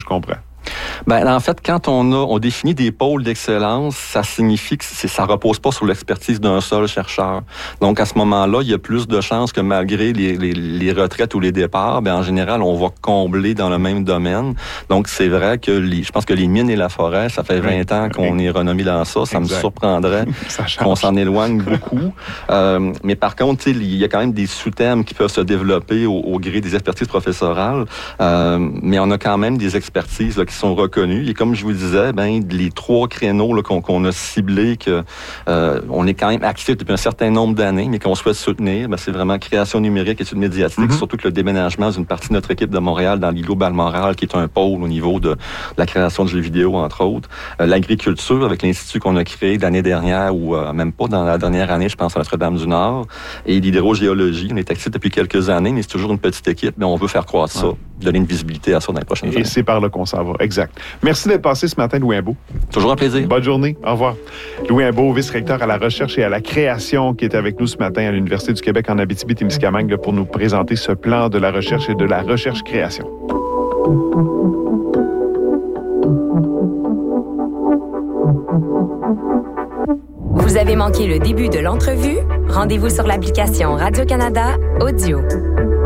comprends. Ben, en fait, quand on définit des pôles d'excellence, ça signifie que ça repose pas sur l'expertise d'un seul chercheur. Donc, à ce moment-là, il y a plus de chances que malgré les retraites ou les départs, ben, en général, on va combler dans le même domaine. Donc, c'est vrai que je pense que les mines et la forêt, ça fait 20 ans qu'on est renommé dans ça. Ça me surprendrait qu'on s'en éloigne beaucoup. Mais par contre, il y a quand même des sous-thèmes qui peuvent se développer au gré des expertises professorales. Mais on a quand même des expertises là, qui sont reconnues. Et comme je vous disais, ben les 3 créneaux là, qu'on a ciblés, on est quand même actif depuis un certain nombre d'années, mais qu'on souhaite soutenir, ben, c'est vraiment création numérique, études médiatiques, surtout que le déménagement d'une partie de notre équipe de Montréal dans l'îlot Balmoral, qui est un pôle au niveau de la création de jeux vidéo, entre autres. L'agriculture, avec l'institut qu'on a créé l'année dernière, ou même pas dans la dernière année, je pense à Notre-Dame-du-Nord. Et l'hydrogéologie, on est actif depuis quelques années, mais c'est toujours une petite équipe, mais on veut faire croître ça, donner une visibilité à ça dans les prochaines années. Et c'est par là qu'on s'en va, exact. Merci d'être passé ce matin, Louis Imbeau. Toujours un plaisir. Bonne journée. Au revoir. Louis Imbeau, vice-recteur à la recherche et à la création, qui est avec nous ce matin à l'Université du Québec en Abitibi-Témiscamingue pour nous présenter ce plan de la recherche et de la recherche-création. Vous avez manqué le début de l'entrevue? Rendez-vous sur l'application Radio-Canada Audio.